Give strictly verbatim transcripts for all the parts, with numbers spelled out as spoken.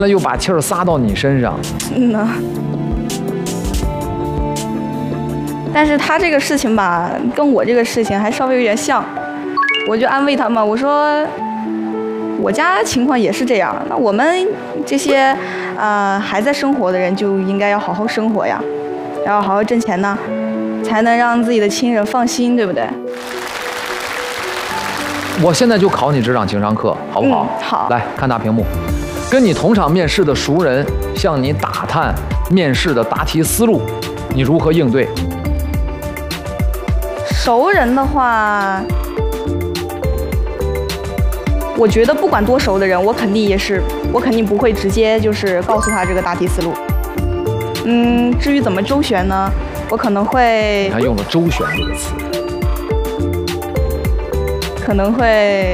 那又把气儿撒到你身上。 嗯呢。但是他这个事情吧，跟我这个事情还稍微有点像，我就安慰他嘛，我说我家情况也是这样，那我们这些呃还在生活的人就应该要好好生活呀，要好好挣钱呢，才能让自己的亲人放心，对不对？ 我现在就考你职场情商课，好不好？ 嗯、好。 来看大屏幕，跟你同场面试的熟人向你打探面试的答题思路，你如何应对？ 熟人的话，我觉得不管多熟的人，我肯定也是，我肯定不会直接就是告诉他这个答题思路。嗯，至于怎么周旋呢，我可能会。 你还用了周旋这个词。 可能会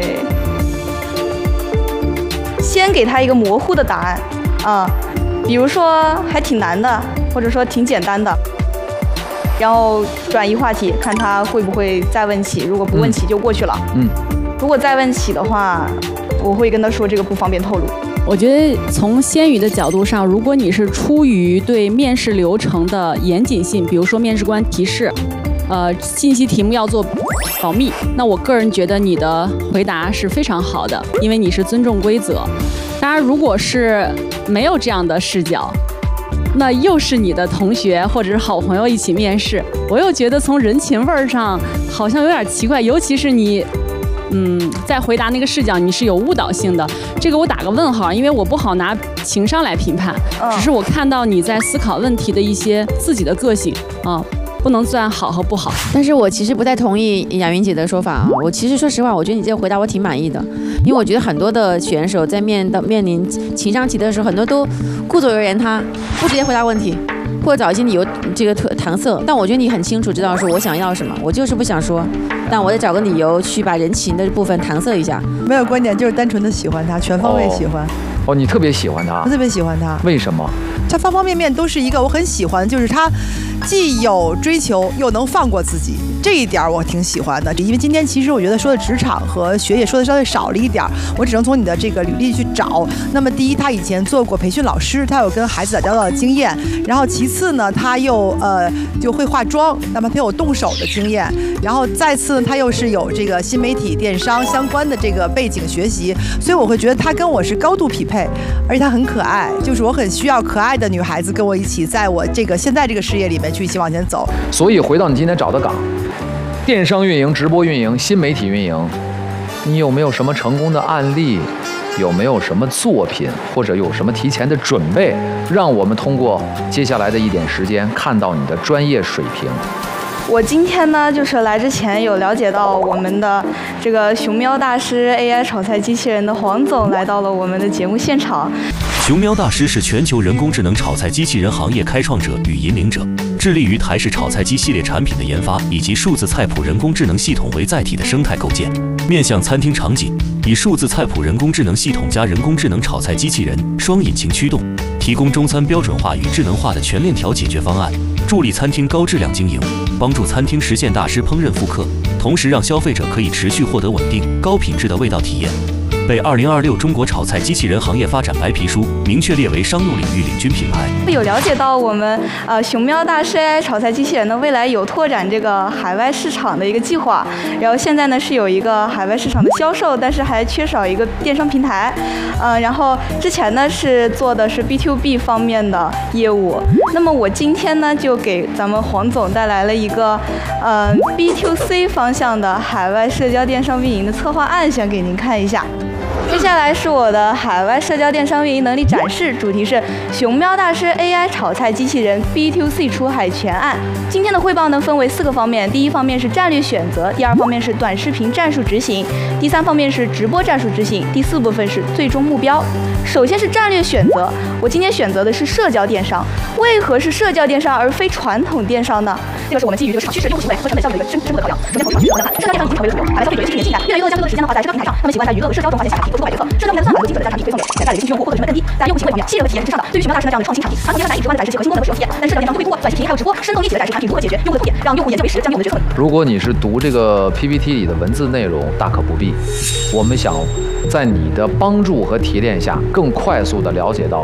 先给他一个模糊的答案，啊、嗯，比如说还挺难的，或者说挺简单的。然后转移话题，看他会不会再问起。如果不问起就过去了。嗯，如果再问起的话，我会跟他说这个不方便透露。 我觉得从鲜语的角度上，如果你是出于对面试流程的严谨性，比如说面试官提示，呃，信息题目要做保密，那我个人觉得你的回答是非常好的，因为你是尊重规则。当然，如果是没有这样的视角，那又是你的同学或者是好朋友一起面试，我又觉得从人情味儿上好像有点奇怪，尤其是你，嗯，在回答那个视角你是有误导性的，这个我打个问号，因为我不好拿情商来评判，只是我看到你在思考问题的一些自己的个性啊。不能算好和不好， 但是我其实不太同意雅云姐的说法啊。我其实说实话，我觉得你这个回答我挺满意的，因为我觉得很多的选手在面到面临情商题的时候，很多都顾左右而言他，不直接回答问题，或者找一些理由这个搪塞。但我觉得你很清楚知道说我想要什么，我就是不想说，但我得找个理由去把人情的部分搪塞一下。 没有观点，就是单纯的喜欢他，全方位喜欢。 哦，哦你特别喜欢他？ 我特别喜欢他。 为什么？ 他方方面面都是一个我很喜欢，就是他既有追求又能放过自己，这一点我挺喜欢的。因为今天其实我觉得说的职场和学业说的稍微少了一点，我只能从你的这个履历去找。那么第一，他以前做过培训老师，他有跟孩子打交道的经验。然后其次呢，他又呃就会化妆，那么他有动手的经验。然后再次他又是有这个新媒体电商相关的这个背景学习，所以我会觉得他跟我是高度匹配，而且他很可爱，就是我很需要可爱的女孩子跟我一起在我这个现在这个事业里面去一起往前走。 所以回到你今天找的岗，电商运营、直播运营、新媒体运营，你有没有什么成功的案例？有没有什么作品，或者有什么提前的准备，让我们通过接下来的一点时间看到你的专业水平？ 我今天呢，就是来之前有了解到我们的这个熊喵大师 A I 炒菜机器人的黄总来到了我们的节目现场。 熊喵大师是全球人工智能炒菜机器人行业开创者与引领者，致力于台式炒菜机系列产品的研发，以及数字菜谱人工智能系统为载体的生态构建。面向餐厅场景，以数字菜谱人工智能系统加人工智能炒菜机器人双引擎驱动，提供中餐标准化与智能化的全链条解决方案，助力餐厅高质量经营，帮助餐厅实现大师烹饪复刻，同时让消费者可以持续获得稳定、高品质的味道体验。被二零二六中国炒菜机器人行业发展白皮书明确列为商用领域领军品牌。 有了解到我们呃熊喵大师 A I 炒菜机器人呢，未来有拓展这个海外市场的一个计划。然后现在呢是有一个海外市场的销售，但是还缺少一个电商平台。呃，然后之前呢是做的是 B to B 方面的业务。那么我今天呢就给咱们黄总带来了一个呃 B to C 方向的海外社交电商运营的策划案，想给您看一下。接下来是我的海外社交电商运营能力展示，主题是熊喵大师 A I 炒菜机器人 B to C 出海全案。今天的汇报呢分为四个方面，第一方面是战略选择，第二方面是短视频战术执行，第三方面是直播战术执行，第四部分是最终目标。首先是战略选择，我今天选择的是社交电商。为何是社交电商而非传统电商呢？这个是我们基于这个市场趋势、用户行为和成本效率的一个深深度的考量。首先从市场趋势角度来看，社交电商已经成为了主流，海外消费者也近年进来，越来越多加更多的时间呢花在社交平台上，他们习惯在娱乐、社交中发现新产品，做出购买决策。社交平台的算法和精准的将产品推送给潜在的新用户，获得成本更低。在用户行为方面，细节和体验是至上的。对于熊喵大师呢这样的创新产品，传统电商难以直观的展示结合新功能的使用体验，但是社交电商会通过短视频还有直播，生动立体的展示产品如何解决用户的痛点，让用户眼见为实，降低我们的决策。 如果你是读这个 P P T 里的文字内容，大可不必。我们想在你的帮助和提炼下，更快速地了解到